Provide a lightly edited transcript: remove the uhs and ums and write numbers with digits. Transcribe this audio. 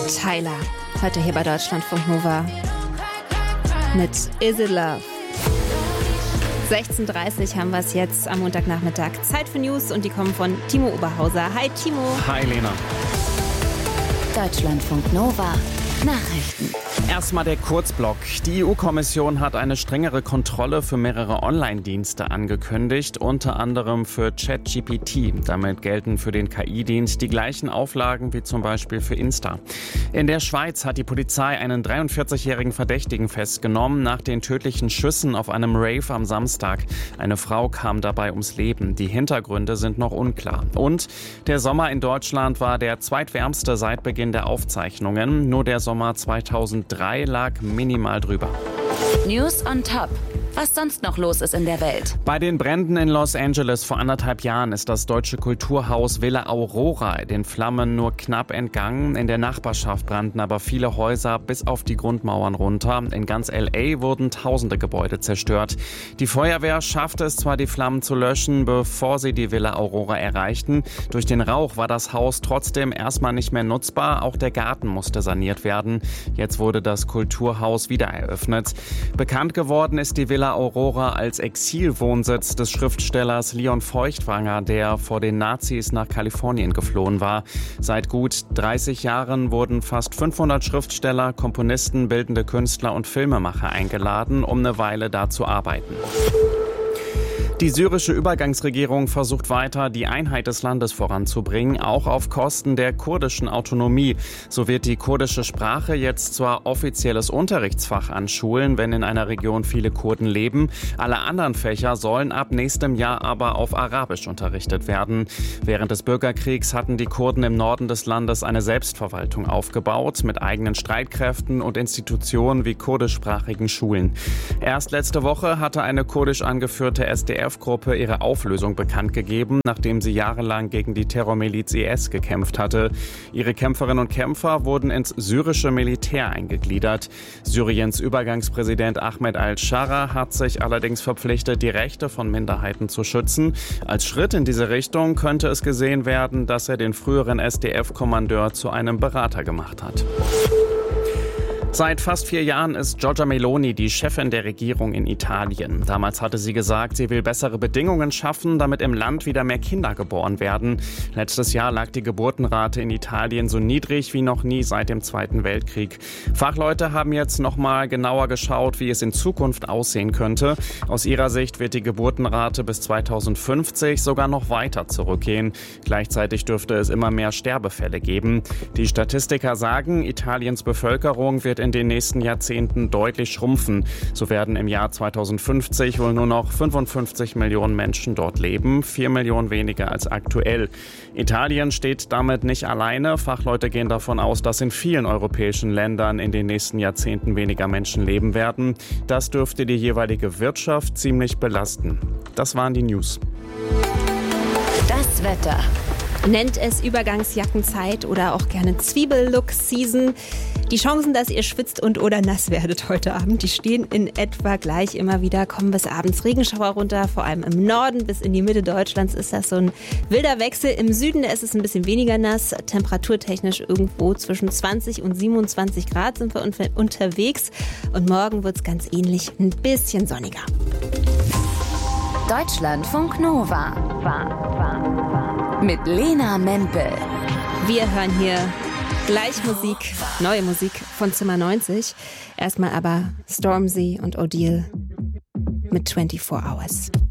Tyler, heute hier bei Deutschlandfunk Nova mit Is It Love. 16:30 haben wir es jetzt am Montagnachmittag. Zeit für News und die kommen von Timo Oberhauser. Hi Timo. Hi Lena. Deutschlandfunk Nova. Nachrichten. Erstmal der Kurzblock. Die EU-Kommission hat eine strengere Kontrolle für mehrere Online-Dienste angekündigt, unter anderem für ChatGPT. Damit gelten für den KI-Dienst die gleichen Auflagen wie zum Beispiel für Insta. In der Schweiz hat die Polizei einen 43-jährigen Verdächtigen festgenommen nach den tödlichen Schüssen auf einem Rave am Samstag. Eine Frau kam dabei ums Leben. Die Hintergründe sind noch unklar. Und der Sommer in Deutschland war der zweitwärmste seit Beginn der Aufzeichnungen. Nur der Sommer 2003 lag minimal drüber. News on top. Was sonst noch los ist in der Welt. Bei den Bränden in Los Angeles vor 1,5 Jahren ist das deutsche Kulturhaus Villa Aurora den Flammen nur knapp entgangen. In der Nachbarschaft brannten aber viele Häuser bis auf die Grundmauern runter. In ganz L.A. wurden tausende Gebäude zerstört. Die Feuerwehr schaffte es zwar, die Flammen zu löschen, bevor sie die Villa Aurora erreichten. Durch den Rauch war das Haus trotzdem erstmal nicht mehr nutzbar. Auch der Garten musste saniert werden. Jetzt wurde das Kulturhaus wieder eröffnet. Bekannt geworden ist die Villa Aurora als Exilwohnsitz des Schriftstellers Leon Feuchtwanger, der vor den Nazis nach Kalifornien geflohen war. Seit gut 30 Jahren wurden fast 500 Schriftsteller, Komponisten, bildende Künstler und Filmemacher eingeladen, um eine Weile da zu arbeiten. Die syrische Übergangsregierung versucht weiter, die Einheit des Landes voranzubringen, auch auf Kosten der kurdischen Autonomie. So wird die kurdische Sprache jetzt zwar offizielles Unterrichtsfach an Schulen, wenn in einer Region viele Kurden leben. Alle anderen Fächer sollen ab nächstem Jahr aber auf Arabisch unterrichtet werden. Während des Bürgerkriegs hatten die Kurden im Norden des Landes eine Selbstverwaltung aufgebaut, mit eigenen Streitkräften und Institutionen wie kurdischsprachigen Schulen. Erst letzte Woche hatte eine kurdisch angeführte SDF-Gruppe ihre Auflösung bekannt gegeben, nachdem sie jahrelang gegen die Terrormiliz IS gekämpft hatte. Ihre Kämpferinnen und Kämpfer wurden ins syrische Militär eingegliedert. Syriens Übergangspräsident Ahmed al-Shara hat sich allerdings verpflichtet, die Rechte von Minderheiten zu schützen. Als Schritt in diese Richtung könnte es gesehen werden, dass er den früheren SDF-Kommandeur zu einem Berater gemacht hat. Seit fast 4 Jahren ist Giorgia Meloni die Chefin der Regierung in Italien. Damals hatte sie gesagt, sie will bessere Bedingungen schaffen, damit im Land wieder mehr Kinder geboren werden. Letztes Jahr lag die Geburtenrate in Italien so niedrig wie noch nie seit dem Zweiten Weltkrieg. Fachleute haben jetzt noch mal genauer geschaut, wie es in Zukunft aussehen könnte. Aus ihrer Sicht wird die Geburtenrate bis 2050 sogar noch weiter zurückgehen. Gleichzeitig dürfte es immer mehr Sterbefälle geben. Die Statistiker sagen, Italiens Bevölkerung wird in den nächsten Jahrzehnten deutlich schrumpfen. So werden im Jahr 2050 wohl nur noch 55 Millionen Menschen dort leben, 4 Millionen weniger als aktuell. Italien steht damit nicht alleine. Fachleute gehen davon aus, dass in vielen europäischen Ländern in den nächsten Jahrzehnten weniger Menschen leben werden. Das dürfte die jeweilige Wirtschaft ziemlich belasten. Das waren die News. Das Wetter. Nennt es Übergangsjackenzeit oder auch gerne Zwiebellook-Season. Die Chancen, dass ihr schwitzt und oder nass werdet heute Abend, die stehen in etwa gleich. Immer wieder kommen bis abends Regenschauer runter, vor allem im Norden bis in die Mitte Deutschlands ist das so ein wilder Wechsel. Im Süden ist es ein bisschen weniger nass, temperaturtechnisch irgendwo zwischen 20 und 27 Grad sind wir unterwegs. Und morgen wird es ganz ähnlich, ein bisschen sonniger. Deutschlandfunk Nova. Mit Lena Mempel. Wir hören hier gleich Musik, neue Musik von Zimmer 90. Erstmal aber Stormzy und Odile mit 24 Hours.